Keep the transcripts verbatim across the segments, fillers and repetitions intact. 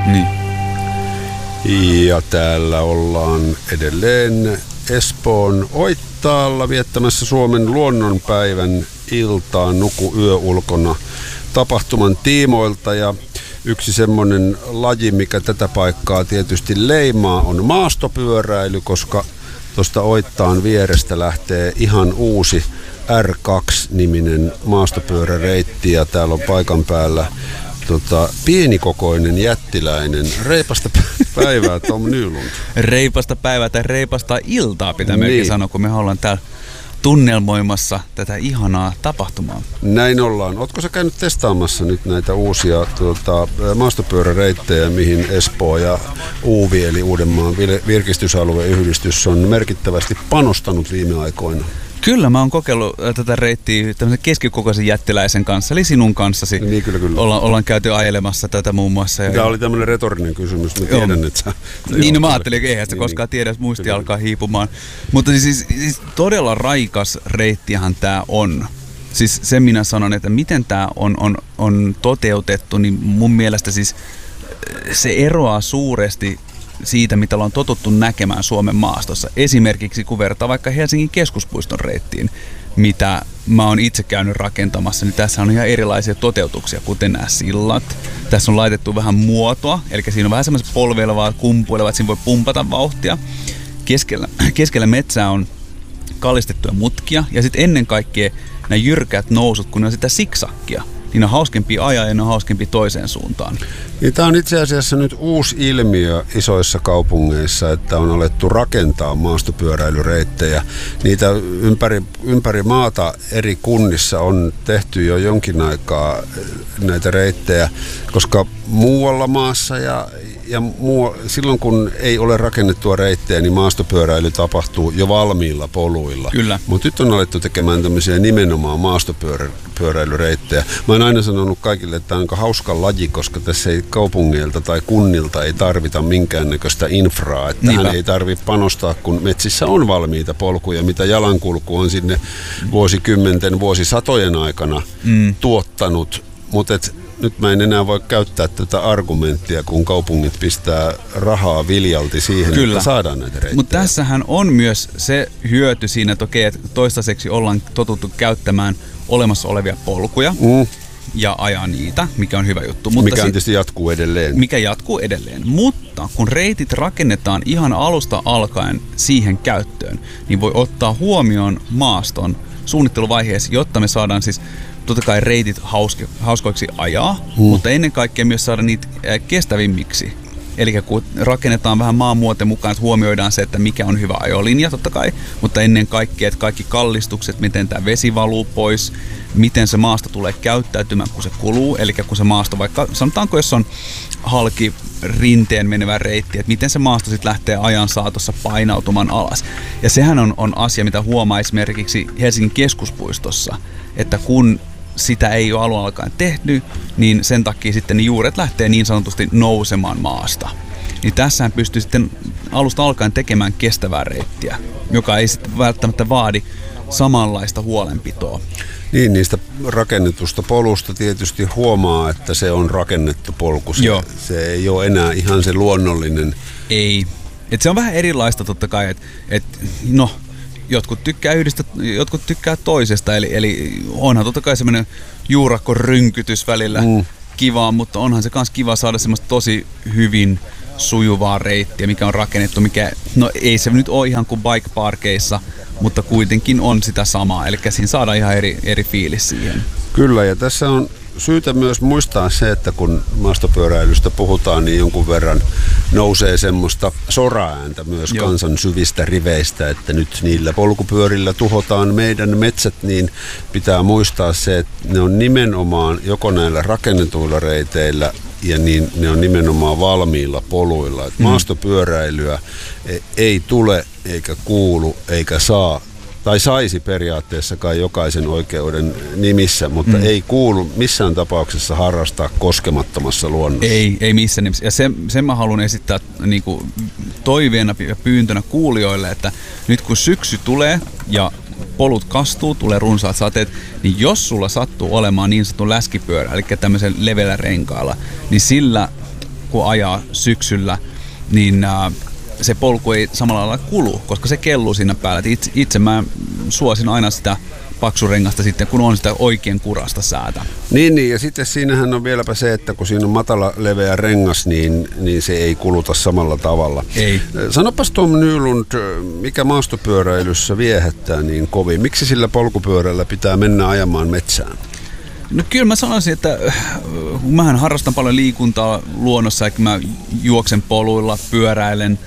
Niin. Ja täällä ollaan edelleen Espoon Oittaalla viettämässä Suomen luonnonpäivän iltaa Nuku yö ulkona tapahtuman tiimoilta. Ja yksi semmoinen laji, mikä tätä paikkaa tietysti leimaa, on maastopyöräily, koska tuosta Oittaan vierestä lähtee ihan uusi R kaksi-niminen maastopyöräreitti ja täällä on paikan päällä tota, pienikokoinen jättiläinen. Reipasta päivää, Tom Nylund. Reipasta päivää tai reipasta iltaa pitää melkein Niin. sanoa, kun me ollaan täällä tunnelmoimassa tätä ihanaa tapahtumaa. Näin ollaan. Ootko sä käynyt testaamassa nyt näitä uusia tuota, maastopyöräreittejä, mihin Espoo ja U V I eli Uudenmaan virkistysalueyhdistys on merkittävästi panostanut viime aikoina? Kyllä, mä oon kokeillut tätä reittiä tämmöisen keskikokoisen jättiläisen kanssa, eli sinun kanssasi. Niin, kyllä, kyllä. Olla, ollaan käyty ajelemassa tätä muun muassa. Tämä oli tämmöinen retorinen kysymys, mä tiedän, että sä... Niin, no mä ajattelin, että eihän se niin, koskaan tiedä, että muisti kyllä. alkaa hiipumaan. Mutta siis, siis todella raikas reittihän tää on. Siis sen minä sanon, että miten tää on, on, on toteutettu, niin mun mielestä siis se eroaa suuresti siitä, mitä ollaan totuttu näkemään Suomen maastossa. Esimerkiksi kun vertaa vaikka Helsingin keskuspuiston reittiin, mitä mä oon itse käynyt rakentamassa, niin tässä on ihan erilaisia toteutuksia, kuten nämä sillat. Tässä on laitettu vähän muotoa, eli siinä on vähän semmoiset polveilevaa, kumpuilevaa, että siinä voi pumpata vauhtia. Keskellä, keskellä metsää on kallistettuja mutkia, ja sitten ennen kaikkea nämä jyrkät nousut, kun ne on sitä siksakkia, niin on hauskempi ajaa ja ne on hauskempi toiseen suuntaan. Niin, tämä on itse asiassa nyt uusi ilmiö isoissa kaupungeissa, että on alettu rakentaa maastopyöräilyreittejä. Niitä ympäri, ympäri maata eri kunnissa on tehty jo jonkin aikaa näitä reittejä, koska muualla maassa ja, ja muu, silloin kun ei ole rakennettua reittejä, niin maastopyöräily tapahtuu jo valmiilla poluilla. Kyllä. Mutta nyt on alettu tekemään tämmöisiä nimenomaan maastopyöräilyreittejä. Mä oon aina sanonut kaikille, että tämä on hauska laji, koska tässä ei kaupungeilta tai kunnilta ei tarvita minkäännäköistä infraa. Että Niinpä. hän ei tarvitse panostaa, kun metsissä on valmiita polkuja, mitä jalankulku on sinne vuosikymmenten, vuosisatojen aikana mm. tuottanut. Mutta nyt mä en enää voi käyttää tätä argumenttia, kun kaupungit pistää rahaa viljalti siihen, Kyllä. että saadaan näitä reittejä. Mutta tässähän on myös se hyöty siinä, että okei, että toistaiseksi ollaan totuttu käyttämään olemassa olevia polkuja mm. ja ajaa niitä, mikä on hyvä juttu. Mutta mikä tietysti jatkuu edelleen. Mikä jatkuu edelleen. Mutta kun reitit rakennetaan ihan alusta alkaen siihen käyttöön, niin voi ottaa huomioon maaston suunnitteluvaiheessa, jotta me saadaan siis totta kai reitit hauske, hauskoiksi ajaa, mm. mutta ennen kaikkea myös saada niitä kestävimmiksi. Eli kun rakennetaan vähän maanmuoten mukaan, että huomioidaan se, että mikä on hyvä ajolinja totta kai, mutta ennen kaikkea, että kaikki kallistukset, miten tämä vesi valuu pois, miten se maasto tulee käyttäytymään, kun se kuluu, eli kun se maasto vaikka, sanotaanko jos on halki rinteen menevä reitti, että miten se maasto sitten lähtee ajan saatossa painautumaan alas. Ja sehän on, on asia, mitä huomaa esimerkiksi Helsingin keskuspuistossa, että kun sitä ei ole alun alkaen tehty, niin sen takia sitten ne juuret lähtee niin sanotusti nousemaan maasta. Niin tässähän pystyy sitten alusta alkaen tekemään kestävää reittiä, joka ei sitten välttämättä vaadi samanlaista huolenpitoa. Niin, niistä rakennetusta polusta tietysti huomaa, että se on rakennettu polku. Se, se ei ole enää ihan se luonnollinen. Ei. Et se on vähän erilaista totta kai, että et, no, jotkut tykkää yhdestä, jotkut tykkää toisesta, eli, eli onhan totta kai semmoinen juurakkorynkytys välillä mm. kivaa, mutta onhan se kans kiva saada semmoista tosi hyvin sujuvaa reittiä, mikä on rakennettu, mikä, no ei se nyt ole ihan kuin bike parkeissa, mutta kuitenkin on sitä samaa, eli siinä saadaan ihan eri, eri fiilis siihen. Kyllä, ja tässä on syytä myös muistaa se, että kun maastopyöräilystä puhutaan, niin jonkun verran nousee semmoista soraääntä myös Joo. kansan syvistä riveistä, että nyt niillä polkupyörillä tuhotaan meidän metsät, niin pitää muistaa se, että ne on nimenomaan joko näillä rakennetuilla reiteillä ja niin ne on nimenomaan valmiilla poluilla. Että mm. maastopyöräilyä ei tule eikä kuulu eikä saa tai saisi periaatteessa kai jokaisen oikeuden nimissä, mutta mm. ei kuulu missään tapauksessa harrastaa koskemattomassa luonnossa. Ei, ei missään nimessä. Ja sen, sen mä haluan esittää niin kuin toiveena ja pyyntönä kuulijoille, että nyt kun syksy tulee ja polut kastuu, tulee runsaat sateet, niin jos sulla sattuu olemaan niin sanottu läskipyörä, eli tämmöisen leveällä renkaalla, niin sillä kun ajaa syksyllä, niin äh, se polku ei samalla lailla kulu, koska se kelluu siinä päällä. Itse, itse mä suosin aina sitä paksurengasta sitten, kun on sitä oikein kurasta säätä. Niin, niin, ja sitten siinähän on vieläpä se, että kun siinä on matala leveä rengas, niin, niin se ei kuluta samalla tavalla. Ei. Sanopas Tom Nylund, mikä maastopyöräilyssä viehättää niin kovin? Miksi sillä polkupyörällä pitää mennä ajamaan metsään? No kyllä mä sanoisin, että mähän harrastan paljon liikuntaa luonnossa, että mä juoksen poluilla, pyöräilen,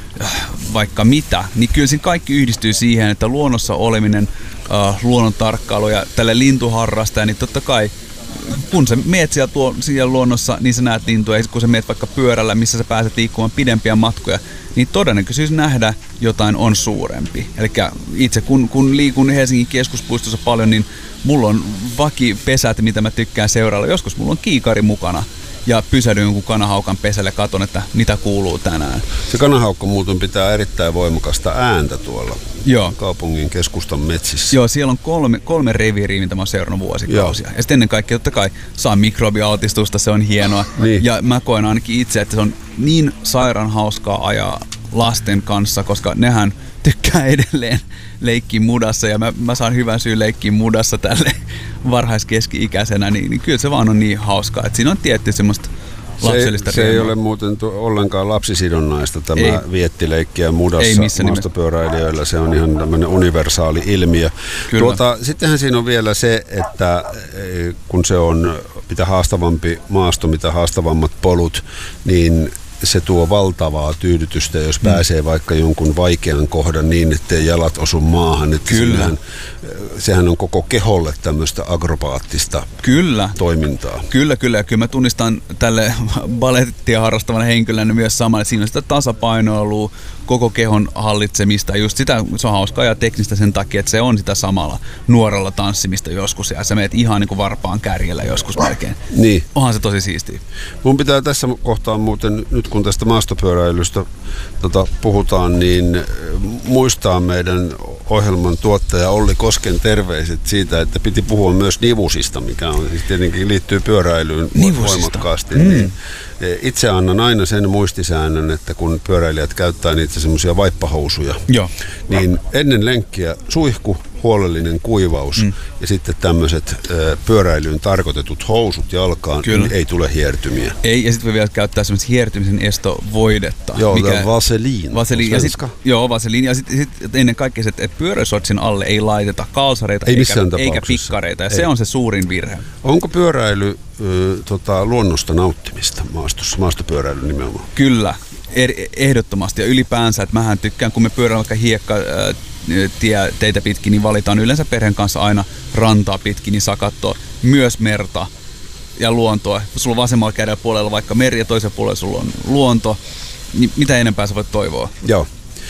vaikka mitä, niin kyllä siinä kaikki yhdistyy siihen, että luonnossa oleminen, äh, luonnon tarkkailu ja tälle lintuharrastaja, niin totta kai kun sä meet siellä, tuo, siellä luonnossa, niin sä näet lintuja, ja kun sä meet vaikka pyörällä, missä sä pääset liikkumaan pidempiä matkoja, niin todennäköisyys nähdä jotain on suurempi. Eli itse kun, kun liikun Helsingin keskuspuistossa paljon, niin mulla on vakipesät, mitä mä tykkään seurailla. Joskus mulla on kiikari mukana. Ja pysähdyn jonkun kanahaukan pesälle ja katon, että mitä kuuluu tänään. Se kanahaukka muuten pitää erittäin voimakasta ääntä tuolla Joo. kaupungin keskustan metsissä. Joo, siellä on kolme, kolme reviiriä, mitä mä oon seurannut vuosikausia. Joo. Ja sitten ennen kaikkea totta kai saa mikrobialtistusta, se on hienoa. Niin. Ja mä koen ainakin itse, että se on niin sairaan hauskaa ajaa lasten kanssa, koska nehän tykkää edelleen leikkiä mudassa ja mä, mä saan hyvän syyn leikkiä mudassa tälle varhaiskeski-ikäisenä, niin, niin kyllä se vaan on niin hauskaa, että siinä on tietty semmoista lapsellista Se, ei, se ei ole muuten tu- ollenkaan lapsisidonnaista tämä ei. viettileikkiä mudassa maastopyöräilijöillä, se on ihan tämmöinen universaali ilmiö. Tuota, sittenhän siinä on vielä se, että kun se on mitä haastavampi maasto, mitä haastavammat polut, niin se tuo valtavaa tyydytystä, jos mm. pääsee vaikka jonkun vaikean kohdan niin, ettei jalat osu maahan. Että kyllä. Sinähän, sehän on koko keholle tämmöistä akrobaattista kyllä. toimintaa. Kyllä, kyllä. Ja kyllä mä tunnistan tälle balettia harrastavana henkilönä myös samalla, että siinä on sitä tasapainoilua, koko kehon hallitsemista. Just sitä, se on hauskaa ja teknistä sen takia, että se on sitä samalla nuorella tanssimista joskus. Ja sä meet ihan niin kuin varpaan kärjellä joskus melkein. Niin. Onhan se tosi siistiä. Mun pitää tässä kohtaa muuten, nyt kun tästä maastopyöräilystä tota, puhutaan, niin muistaa meidän ohjelman tuottaja Olli Kosken terveiset siitä, että piti puhua myös nivusista, mikä on siis tietenkin liittyy pyöräilyyn nivusista. voimakkaasti. Mm. Niin itse annan aina sen muistisäännön, että kun pyöräilijät käyttää niitä semmoisia vaippahousuja, Joo. niin ennen lenkkiä suihku, huolellinen kuivaus mm. ja sitten tämmöiset ö, pyöräilyyn tarkoitetut housut jalkaan, niin ei tule hiertymiä. Ei, ja sitten voi vielä käyttää semmoista hiertymisen estovoidetta. Joo, mikä vaseliin. Vaseliin ja sit, joo, vaseliin. Ja sitten sit ennen kaikkea, että et pyöräshortsin alle ei laiteta kalsareita ei eikä, eikä pikkareita. Ja ei. Se on se suurin virhe. Onko pyöräily ö, tota, luonnosta nauttimista maastossa, maastopyöräily nimenomaan? Kyllä, er, ehdottomasti. Ja ylipäänsä, että mähän tykkään, kun me pyöräillä vaikka hiekka äh, tie, teitä pitkin, niin valitaan yleensä perheen kanssa aina rantaa pitkin, niin saa katsoa myös merta ja luontoa. Sulla on vasemmalla kädellä puolella vaikka meri ja toisella puolella sulla on luonto, niin mitä enempää sä voit toivoa? Joo.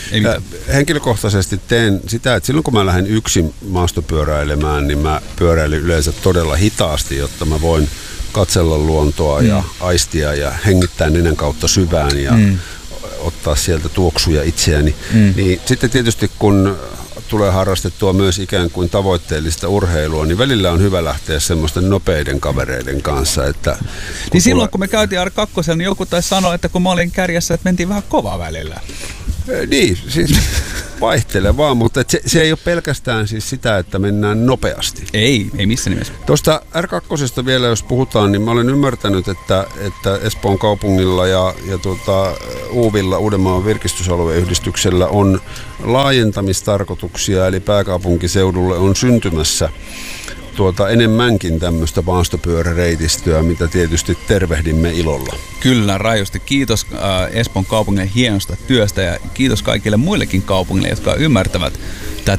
Henkilökohtaisesti teen sitä, että silloin kun mä lähden yksin maastopyöräilemään, niin mä pyöräilen yleensä todella hitaasti, jotta mä voin katsella luontoa mm. ja aistia ja hengittää nenän kautta syvään ja mm. ottaa sieltä tuoksuja itseäni. Mm. Niin sitten tietysti kun tulee harrastettua myös ikään kuin tavoitteellista urheilua, niin välillä on hyvä lähteä semmoisten nopeiden kavereiden kanssa. Että kun niin silloin tulee... kun me käytiin R kaksi, niin joku taisi sanoa, että kun mä olin kärjessä, että mentiin vähän kovaa välillä. Niin, siis vaihtelee vaan, mutta se, se ei ole pelkästään siis sitä, että mennään nopeasti. Ei, ei missään nimessä. Tuosta R kaksi vielä jos puhutaan, niin mä olen ymmärtänyt, että, että Espoon kaupungilla ja, ja tuota, Uuvilla, Uudenmaan virkistysalueyhdistyksellä on laajentamistarkoituksia, eli pääkaupunkiseudulle on syntymässä tuota enemmänkin tämmöistä maastopyöräreitistöä, mitä tietysti tervehdimme ilolla. Kyllä, rajusti. Kiitos äh, Espoon kaupungille hienosta työstä ja kiitos kaikille muillekin kaupungille, jotka ymmärtävät tätä